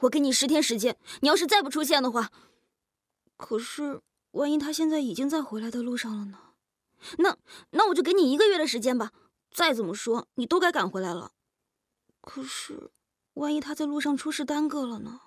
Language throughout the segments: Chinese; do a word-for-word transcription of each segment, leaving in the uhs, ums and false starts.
我给你十天时间，你要是再不出现的话……可是，万一他现在已经在回来的路上了呢？那那我就给你一个月的时间吧。再怎么说，你都该赶回来了。可是，万一他在路上出事耽搁了呢？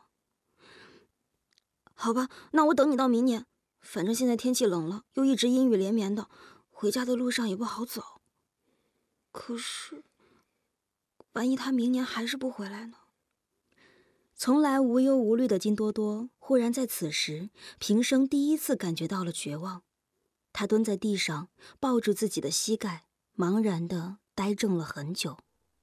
好吧，那我等你到明年。反正现在天气冷了，又一直阴雨连绵的，回家的路上也不好走。可是，万一他明年还是不回来呢？从来无忧无虑的金多多，忽然在此时平生第一次感觉到了绝望。他蹲在地上，抱住自己的膝盖，茫然地呆怔了很久。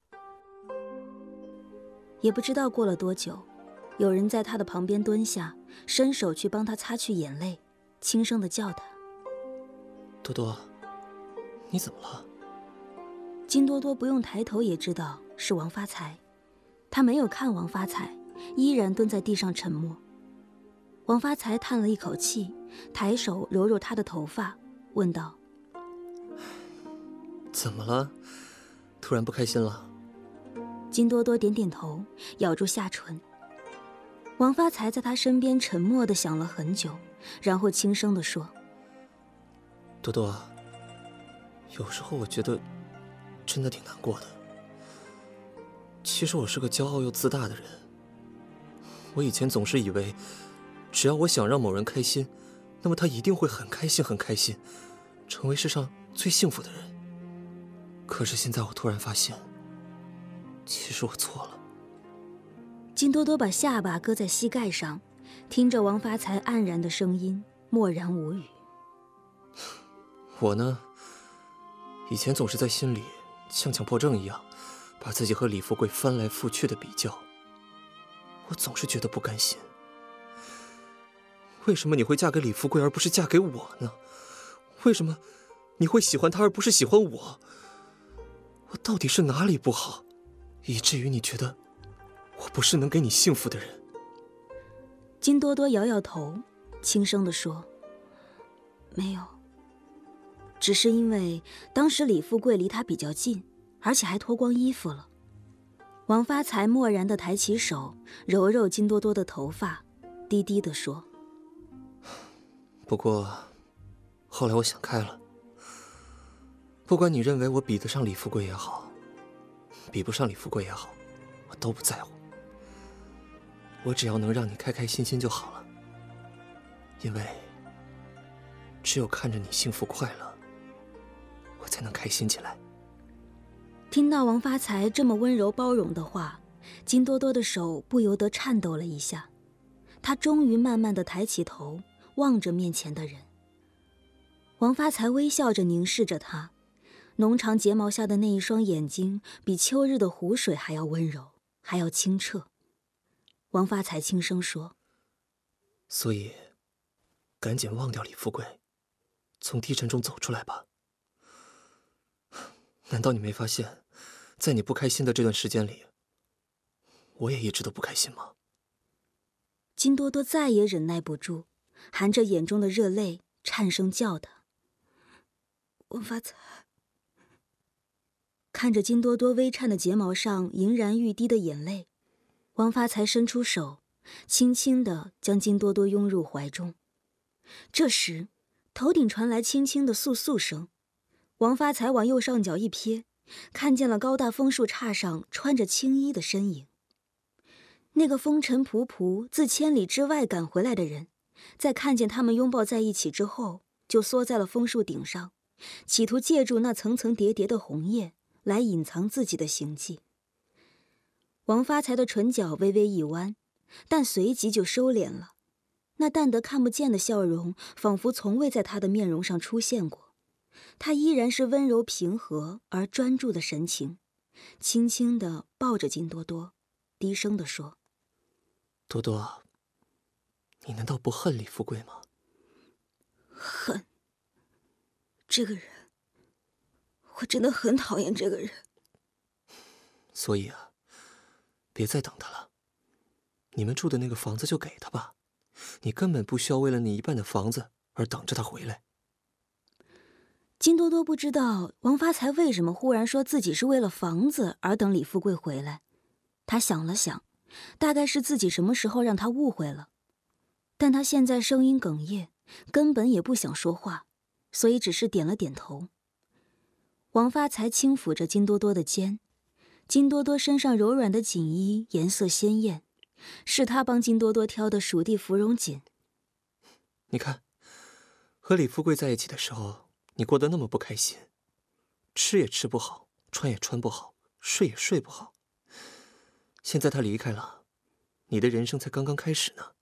也不知道过了多久，有人在他的旁边蹲下，伸手去帮他擦去眼泪，轻声地叫他：“ 多多，你怎么了？” 金多多不用抬头也知道是王发财，他没有看王发财，依然蹲在地上沉默。王发财叹了一口气，抬手揉揉他的头发，问道：“ 怎么了？突然不开心了？” 金多多点点头，咬住下唇。王发财在他身边沉默地想了很久，然后轻声地说：“ 多多，有时候我觉得真的挺难过的。其实我是个骄傲又自大的人。我以前总是以为，只要我想让某人开心，那么他一定会很开心很开心，成为世上最幸福的人。可是现在我突然发现，其实我错了。” 金多多把下巴搁在膝盖上，听着王发财黯然的声音，默然无语。 我呢，以前总是在心里像强迫症一样，把自己和李富贵翻来覆去的比较。我总是觉得不甘心。为什么你会嫁给李富贵而不是嫁给我呢？为什么你会喜欢他而不是喜欢我？我到底是哪里不好，以至于你觉得我不是能给你幸福的人？ 金多多摇摇头，轻声地说：“没有，只是因为当时李富贵离他比较近，而且还脱光衣服了。”王发财漠然地抬起手，揉揉金多多的头发，低低地说：“ 不过，后来我想开了。不管你认为我比得上李富贵也好，比不上李富贵也好，我都不在乎。我只要能让你开开心心就好了。因为，只有看着你幸福快乐，我才能开心起来。” 听到王发财这么温柔包容的话，金多多的手不由得颤抖了一下。他终于慢慢地抬起头，望着面前的人。王发财微笑着凝视着他，浓长睫毛下的那一双眼睛比秋日的湖水还要温柔，还要清澈。王发财轻声说：“ 所以，赶紧忘掉李富贵，从低沉中走出来吧。难道你没发现，在你不开心的这段时间里，我也一直都不开心吗？” 金多多再也忍耐不住，含着眼中的热泪，颤声叫他：“王发财！”看着金多多微颤的睫毛上盈然欲滴的眼泪，王发财伸出手，轻轻地将金多多拥入怀中。这时，头顶传来轻轻的簌簌声。王发财往右上角一瞥，看见了高大枫树杈上穿着青衣的身影。那个风尘仆仆自千里之外赶回来的人，在看见他们拥抱在一起之后，就缩在了枫树顶上，企图借助那层层叠叠的红叶来隐藏自己的行迹。王发财的唇角微微一弯，但随即就收敛了，那淡得看不见的笑容仿佛从未在他的面容上出现过。他依然是温柔平和而专注的神情，轻轻地抱着金多多，低声地说：“ 多多，你难道不恨李富贵吗？”“ 恨。这个人，我真的很讨厌这个人。”“ 所以啊，别再等他了。你们住的那个房子就给他吧，你根本不需要为了你一半的房子而等着他回来。” 金多多不知道王发财为什么忽然说自己是为了房子而等李富贵回来。他想了想， 大概是自己什么时候让他误会了。但他现在声音哽咽，根本也不想说话，所以只是点了点头。王发财轻抚着金多多的肩，金多多身上柔软的锦衣颜色鲜艳，是他帮金多多挑的蜀地芙蓉锦。 你看，和李富贵在一起的时候，你过得那么不开心，吃也吃不好，穿也穿不好，睡也睡不好。现在他离开了，你的人生才刚刚开始呢。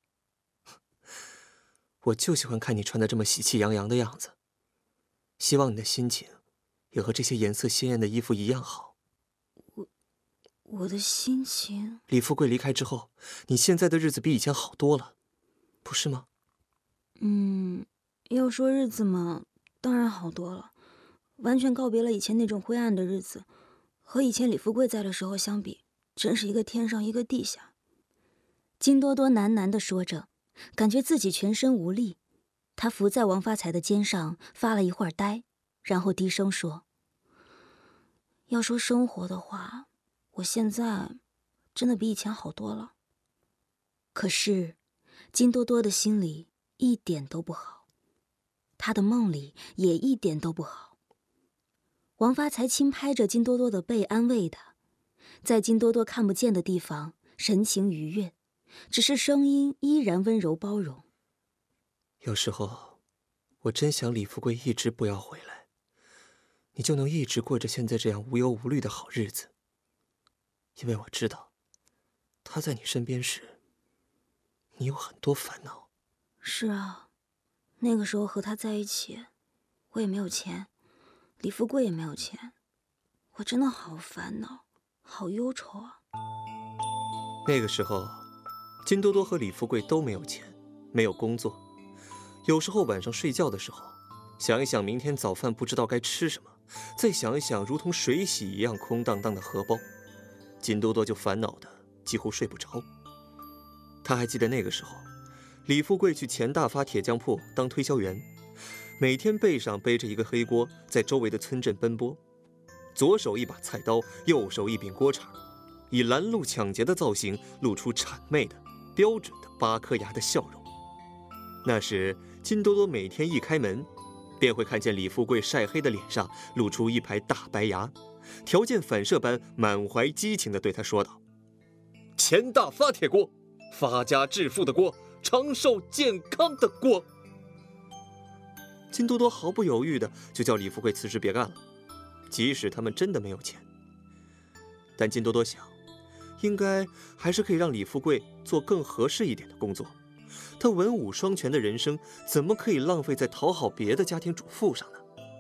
我就喜欢看你穿得这么喜气洋洋的样子，希望你的心情也和这些颜色鲜艳的衣服一样好。 我我的心情…… 李富贵离开之后，你现在的日子比以前好多了，不是吗？ 嗯，要说日子嘛，当然好多了，完全告别了以前那种灰暗的日子，和以前李富贵在的时候相比，真是一个天上一个地下。金多多喃喃地说着，感觉自己全身无力。他伏在王发财的肩上发了一会儿呆，然后低声说：“要说生活的话，我现在真的比以前好多了。”可是金多多的心里一点都不好，他的梦里也一点都不好。王发财轻拍着金多多的背，安慰他，在金多多看不见的地方，神情愉悦，只是声音依然温柔包容。 有时候，我真想李富贵一直不要回来，你就能一直过着现在这样无忧无虑的好日子。因为我知道，他在你身边时，你有很多烦恼。 是啊，那个时候和他在一起，我也没有钱，李富贵也没有钱，我真的好烦恼，好忧愁啊。 那个时候，金多多和李富贵都没有钱，没有工作。有时候晚上睡觉的时候，想一想明天早饭不知道该吃什么，再想一想如同水洗一样空荡荡的荷包，金多多就烦恼的几乎睡不着。他还记得那个时候，李富贵去钱大发铁匠铺当推销员，每天背上背着一个黑锅，在周围的村镇奔波，左手一把菜刀，右手一柄锅铲，以拦路抢劫的造型露出谄媚的标准的八颗牙的笑容。那时金多多每天一开门，便会看见李富贵晒黑的脸上露出一排大白牙，条件反射般满怀激情地对他说道：“钱大发铁锅，发家致富的锅，长寿健康的锅。”金多多毫不犹豫地就叫李富贵辞职别干了，即使他们真的没有钱。但金多多想，应该还是可以让李富贵做更合适一点的工作。他文武双全的人生，怎么可以浪费在讨好别的家庭主妇上呢？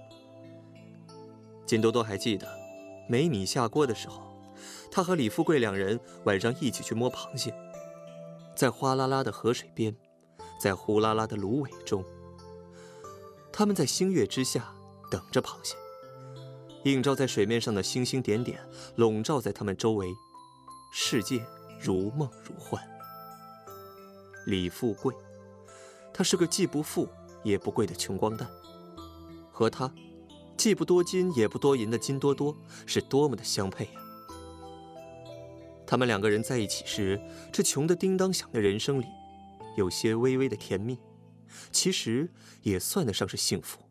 金多多还记得，没米下锅的时候，他和李富贵两人晚上一起去摸螃蟹，在哗啦啦的河水边，在呼啦啦的芦苇中，他们在星月之下等着螃蟹，映照在水面上的星星点点笼罩在他们周围，世界如梦如幻。李富贵，他是个既不富也不贵的穷光蛋，和他既不多金也不多银的金多多是多么的相配呀！他们两个人在一起时，这穷得叮当响的人生里，有些微微的甜蜜，其实也算得上是幸福。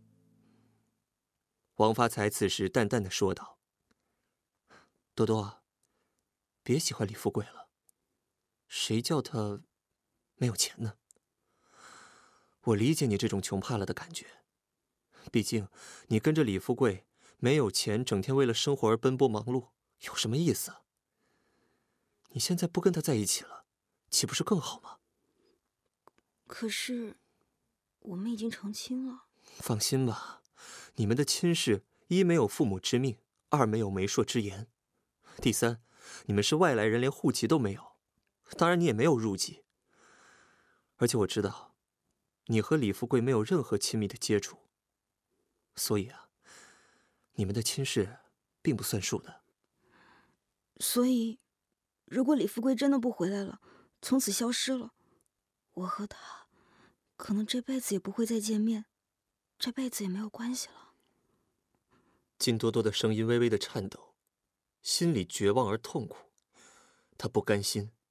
王发财此时淡淡的说道：“多多啊，别喜欢李富贵了，谁叫他没有钱呢？我理解你这种穷怕了的感觉，毕竟你跟着李富贵，没有钱，整天为了生活而奔波忙碌，有什么意思啊？你现在不跟他在一起了，岂不是更好吗？” 可是，我们已经成亲了。 放心吧，你们的亲事，一没有父母之命，二没有媒妁之言，第三，你们是外来人，连户籍都没有，当然你也没有入籍。而且我知道，你和李富贵没有任何亲密的接触，所以啊，你们的亲事并不算数的。 所以，如果李富贵真的不回来了，从此消失了，我和他可能这辈子也不会再见面，这辈子也没有关系了。 金多多的声音微微的颤抖，心里绝望而痛苦。他不甘心，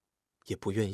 也不愿意。